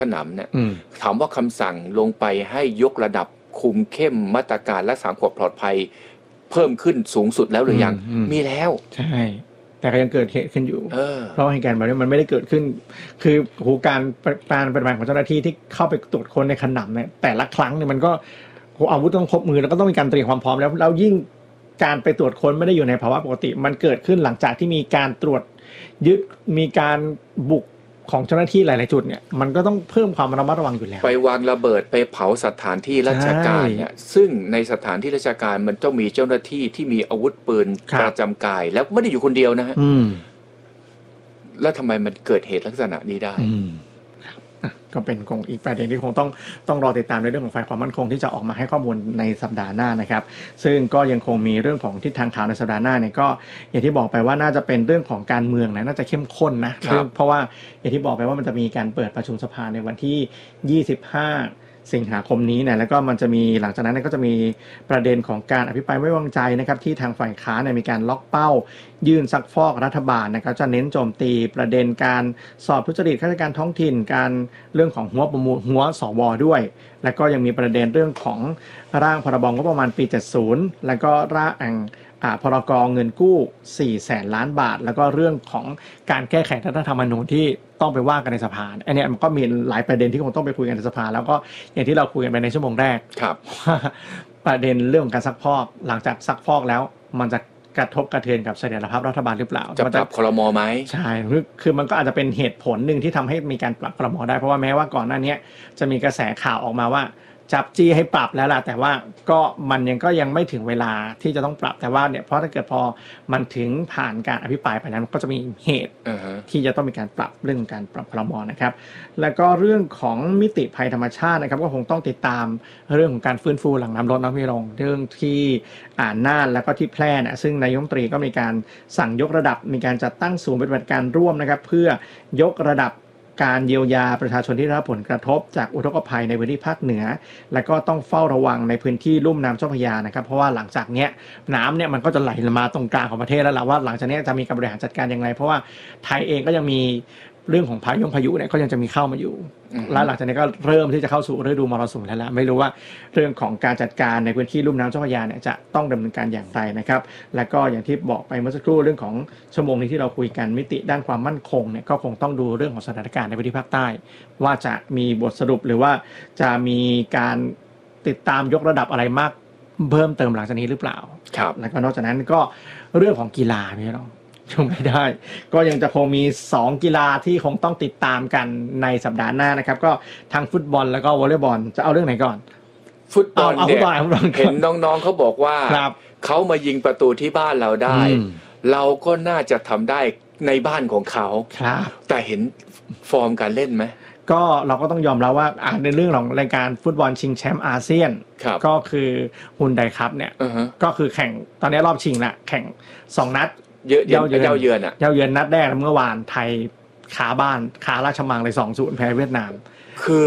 สนามเนี่ยถามว่าคำสั่งลงไปให้ยกระดับคุมเข้มมาตรการรักษาความปลอดภัยเพิ่มขึ้นสูงสุดแล้วหรือยังมีแล้วใช่แต่ก็ยังเกิดเหตุขึ้นอยู่เพราะเหตุการณ์แบบนี้มันไม่ได้เกิดขึ้นคือการปฏิบัติของเจ้าหน้าที่ที่เข้าไปตรวจค้นในขนำเนี่ยแต่ละครั้งเนี่ยมันก็อาวุธต้องครบมือแล้วก็ต้องมีการเตรียมความพร้อมแล้วยิ่งการไปตรวจค้นไม่ได้อยู่ในภาวะปกติมันเกิดขึ้นหลังจากที่มีการตรวจยึดมีการบุกของเจ้าหน้าที่หลายๆจุดเนี่ยมันก็ต้องเพิ่มความระมัดระวังอยู่แล้วไปวางระเบิดไปเผาสถานที่ราชการเนี่ยซึ่งในสถานที่ราชการมันต้องมีเจ้าหน้าที่ที่มีอาวุธปืนประจำกายแล้วไม่ได้อยู่คนเดียวนะฮะแล้วทำไมมันเกิดเหตุลักษณะนี้ได้ก็เป็นคงอีกประเด็นที่คงต้องรอติดตามในเรื่องของฝ่ายความมั่นคงที่จะออกมาให้ข้อมูลในสัปดาห์หน้านะครับซึ่งก็ยังคงมีเรื่องของทิศทางข่าวในสัปดาห์หน้าเนี่ยก็อย่างที่บอกไปว่าน่าจะเป็นเรื่องของการเมืองนะน่าจะเข้มข้นนะเพราะว่าอย่างที่บอกไปว่ามันจะมีการเปิดประชุมสภาในวันที่25 สิงหาคมนี้เนี่ยแล้วก็มันจะมีหลังจากนั้นก็จะมีประเด็นของการอภิปรายไม่ไว้วางใจนะครับที่ทางฝ่ายค้านเนี่ยมีการล็อกเป้ายื่นซักฟอกรัฐบาลนะครับจะเน้นโจมตีประเด็นการสอบทุจริตข้าราชการท้องถิ่นการเรื่องของหัวสวด้วยแล้วก็ยังมีประเด็นเรื่องของร่างพรบงบประมาณปี70แล้วก็ร่างพรกเงินกู้400,000 ล้านบาทแล้วก็เรื่องของการแก้ไขรัฐธรรมนูญที่ต้องไปว่ากันในสภาอันนี้มันก็มีหลายประเด็นที่คงต้องไปคุยกันในสภาแล้วก็อย่างที่เราคุยกันไปในชั่วโมงแรกครับประเด็นเรื่องของการซักฟอกหลังจากซักฟอกแล้วมันจะกระทบกระเทือนกับเสถียรภาพรัฐบาลหรือเปล่าจะปรับครม.ไหมใช่คือมันก็อาจจะเป็นเหตุผลหนึ่งที่ทำให้มีการปรับครม.ได้เพราะว่าแม้ว่าก่อนหน้านี้จะมีกระแสข่าวออกมาว่าจับจี้ให้ปรับแล้วล่ะแต่ว่าก็มันยังไม่ถึงเวลาที่จะต้องปรับแต่ว่าเนี่ยเพราะถ้าเกิดพอมันถึงผ่านการอภิปรายไปนั้นก็จะมีเหตุที่จะต้องมีการปรับเรื่องการปรับครม.นะครับแล้วก็เรื่องของมิติภัยธรรมชาตินะครับก็คงต้องติดตามเรื่องของการฟื้นฟูหลังน้ำลดน้ำพี่ลงเรื่องที่น่านแล้วก็ที่แพร่นะซึ่งนายกรัฐมนตรีก็มีการสั่งยกระดับมีการจัดตั้งศูนย์ปฏิบัติการร่วมนะครับเพื่อยกระดับการเยียวยาประชาชนที่ได้รับผลกระทบจากอุทกภัยในพื้นที่ภาคเหนือและก็ต้องเฝ้าระวังในพื้นที่ลุ่มน้ำเจ้าพระยานะครับเพราะว่าหลังจากเนี้ยน้ำเนี่ยมันก็จะไหลมาตรงกลางของประเทศแล้วล่ะว่าหลังจากนี้จะมีการบริหารจัดการยังไงเพราะว่าไทยเองก็ยังมีเรื่องของพายุเนี่ยก็ยังจะมีเข้ามาอยู่และหลังจากนี้ก็เริ่มที่จะเข้าสู่ฤดูมรสุมแล้วไม่รู้ว่าเรื่องของการจัดการในพื้นที่ลุ่มน้ำเจ้าพระยาเนี่ยจะต้องดำเนินการอย่างไรนะครับและก็อย่างที่บอกไปเมื่อสักครู่เรื่องของชั่วโมงนี้ที่เราคุยกันมิติด้านความมั่นคงเนี่ยก็คงต้องดูเรื่องของสถานการณ์ในพื้นที่ภาคใต้ว่าจะมีบทสรุปหรือว่าจะมีการติดตามยกระดับอะไรมากเพิ่มเติมหลังจากนี้หรือเปล่าแล้วก็นอกจากนั้นก็เรื่องของกีฬาพี่น้องช่วงไม่ได้ก็ยังจะคงมี2กีฬาที่คงต้องติดตามกันในสัปดาห์หน้านะครับก็ทั้งฟุตบอลแล้วก็วอลเลย์บอลจะเอาเรื่องไหนก่อนฟุตบอลเนี่ยเห็นน้องๆเขาบอกว่าเขามายิงประตูที่บ้านเราได้เราก็น่าจะทำได้ในบ้านของเขาแต่เห็นฟอร์มการเล่นไหมก็เราก็ต้องยอมรับว่าในเรื่องของรายการฟุตบอลชิงแชมป์อาเซียนก็คือฮุนไดคัพเนี่ยก็คือแข่งตอนนี้รอบชิงละแข่ง2นัดเยาเยือนนัดแรกเมื่อวานไทยขาราชมังเลย 2-0 แพ้เวียดนามคือ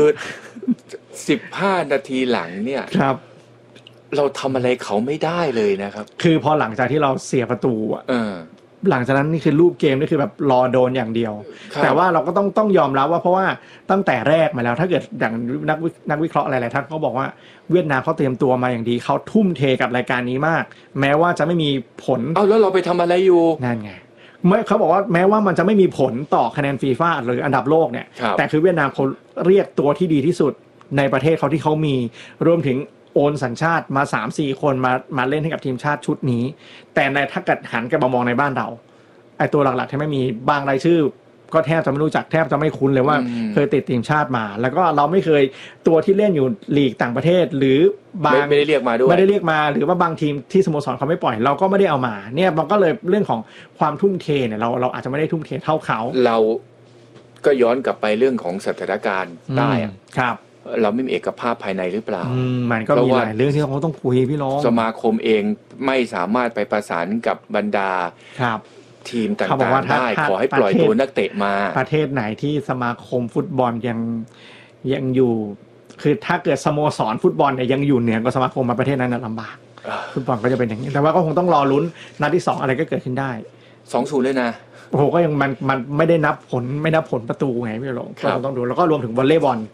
15 นาทีหลังเนี่ยครับเราทำอะไรเขาไม่ได้เลยนะครับคือพอหลังจากที่เราเสียประตูหลังจากนั้นนี่คือรูปเกมนี่คือแบบรอโดนอย่างเดียวแต่ว่าเราก็ต้องยอมรับว่าเพราะว่าตั้งแต่แรกมาแล้วถ้าเกิดอย่างนักวิเคราะห์หลายๆท่านเขาบอกว่าเวียดนามเขาเตรียมตัวมาอย่างดีเขาทุ่มเทกับรายการนี้มากแม้ว่าจะไม่มีผลแล้วเราไปทำอะไรอยู่นั่นไงเขาบอกว่าแม้ว่ามันจะไม่มีผลต่อคะแนนฟีฟ่าหรืออันดับโลกเนี่ยแต่คือเวียดนามเขาเรียกตัวที่ดีที่สุดในประเทศเขาที่เขามีรวมถึงโอนสัญชาติมา 3-4 คนมาเล่นให้กับทีมชาติชุดนี้แต่ในถ้าเกิดหันกลับมามองในบ้านเราไอ้ตัวหลักๆที่ไม่มีบางรายชื่อก็แทบจะไม่รู้จักแทบจะไม่คุ้นเลยว่าเคยติดทีมชาติมาแล้วก็เราไม่เคยตัวที่เล่นอยู่ลีกต่างประเทศหรือบางไม่ได้เรียกมาด้วยไม่ได้เรียกมาหรือว่าบางทีมที่สโมสรเขาไม่ปล่อยเราก็ไม่ได้เอามาเนี่ยมันก็เลยเรื่องของความทุ่มเทเนี่ยเราอาจจะไม่ได้ทุ่มเทเท่าเขาเราก็ย้อนกลับไปเรื่องของสถานการณ์ใต้ครับเราไม่มีเอกภาพภายในหรือเปล่ามันก็มีหลายเรื่องที่เขาต้องคุยพี่น้องสมาคมเองไม่สามารถไปประสานกับบรรดาทีมต่างๆได้ขอให้ปล่อยตัวนักเตะมาประเทศไหนที่สมาคมฟุตบอลยังอยู่คือถ้าเกิดสโมสรฟุตบอลเนี่ยยังอยู่เหนือกว่าสมาคมมาประเทศนั้นลำบากฟุตบอลก็จะเป็นอย่างนี้แต่ว่าก็คงต้องรอลุ้นนัดที่2อะไรก็เกิดขึ้นได้ 2-0เลยนะโอ้โหก็ยังมันไม่ได้นับผลประตูไงพี่หลงก็ต้องดูแล้วก็รวมถึงวอลเลย์บอล